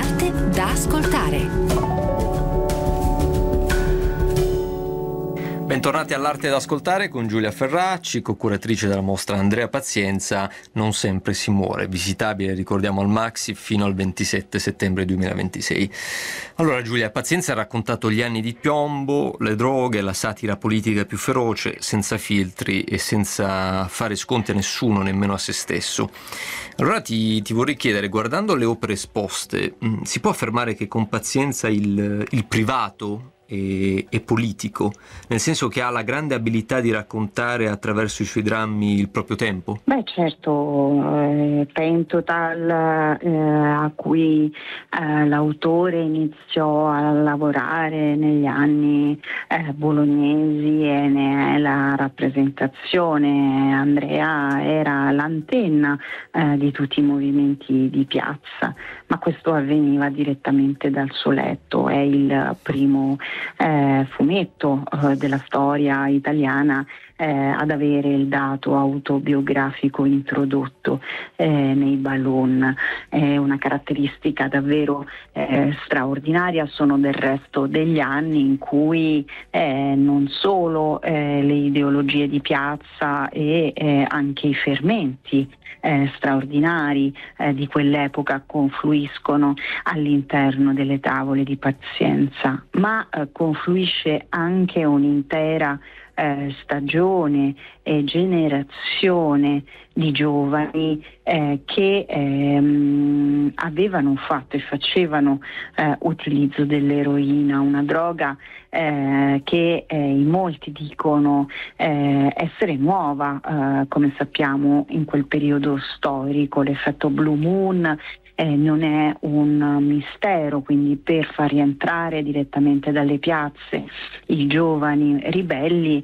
L'arte da ascoltare. Bentornati all'Arte da ascoltare con Giulia Ferracci, co-curatrice della mostra Andrea Pazienza, Non sempre si muore, visitabile, ricordiamo, al Maxi fino al 27 settembre 2026. Allora Giulia, Pazienza ha raccontato gli anni di piombo, le droghe, la satira politica più feroce, senza filtri e senza fare sconti a nessuno, nemmeno a se stesso. Allora ti vorrei chiedere, guardando le opere esposte, si può affermare che con Pazienza il privato è politico, nel senso che ha la grande abilità di raccontare attraverso i suoi drammi il proprio tempo? Beh, certo, Pentotal, a cui l'autore iniziò a lavorare negli anni bolognesi e ne è la rappresentazione. Andrea era l'antenna di tutti i movimenti di piazza, ma questo avveniva direttamente dal suo letto. È il primo fumetto della storia italiana ad avere il dato autobiografico introdotto nei balloon. È una caratteristica davvero straordinaria. Sono del resto degli anni in cui non solo le ideologie di piazza e anche i fermenti straordinari di quell'epoca confluiscono all'interno delle tavole di Pazienza, ma confluisce anche un'intera stagione e generazione di giovani che avevano fatto e facevano utilizzo dell'eroina, una droga che in molti dicono essere nuova, come sappiamo in quel periodo storico. L'effetto Blue Moon non è un mistero, quindi per far rientrare direttamente dalle piazze i giovani ribelli